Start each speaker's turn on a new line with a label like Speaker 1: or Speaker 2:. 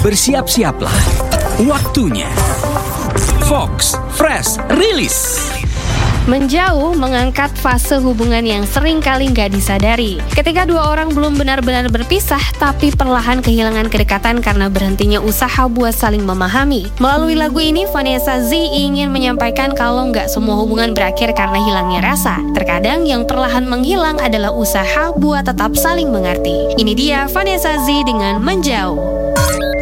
Speaker 1: Bersiap-siaplah. Waktunya Fox Fresh Release.
Speaker 2: Menjauh mengangkat fase hubungan yang sering kali nggak disadari. Ketika dua orang belum benar-benar berpisah, tapi perlahan kehilangan kedekatan karena berhentinya usaha buat saling memahami. Melalui lagu ini, Vanessa Z ingin menyampaikan kalau nggak semua hubungan berakhir karena hilangnya rasa. Terkadang yang perlahan menghilang adalah usaha buat tetap saling mengerti. Ini dia Vanessa Z dengan Menjauh.